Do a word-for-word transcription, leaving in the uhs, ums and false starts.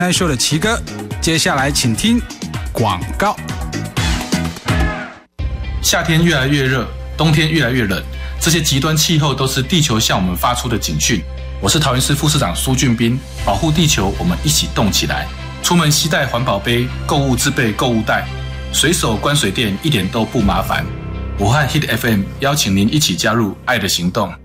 耐秀的奇哥，接下来请听广告。 夏天越来越热，冬天越来越冷，这些极端气候都是地球向我们发出的警讯。我是桃园市副市长苏俊斌，保护地球，我们一起动起来。出门携带环保杯，购物自备购物袋，随手关水电一点都不麻烦。我和 Hit F M 邀请您一起加入爱的行动。